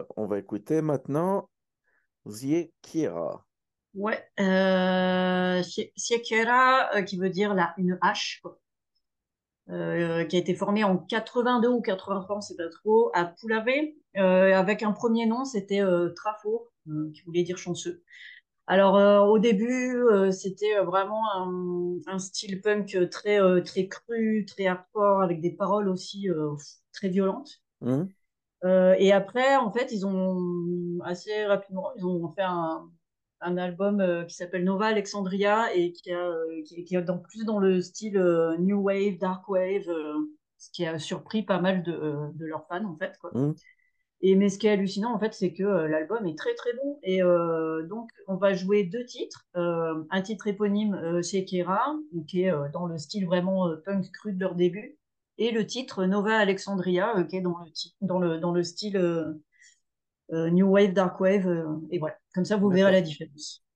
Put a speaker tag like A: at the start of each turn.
A: On va écouter maintenant Ziekira.
B: Ouais, Siekiera, qui veut dire une hache, quoi. Qui a été formée en 82 ou 83, on sait pas trop, à Pulavే, avec un premier nom, c'était Trafo, qui voulait dire chanceux. Alors au début, c'était vraiment un style punk très cru, très hardcore, avec des paroles aussi très violentes.
A: Hmm.
B: Et après, en fait, ils ont assez rapidement, ils ont fait un album qui s'appelle Nova Alexandria et qui est plus dans le style New Wave, Dark Wave, ce qui a surpris pas mal de leurs fans, en fait, quoi.
A: Hmm.
B: Mais ce qui est hallucinant, en fait, c'est que l'album est très très bon. Et donc, on va jouer deux titres. Un titre éponyme chez Kera, qui est dans le style vraiment punk cru de leur début. Et le titre Nova Alexandria, qui est dans le style New Wave, Dark Wave. Et voilà, comme ça, vous verrez
A: D'accord.
B: la différence.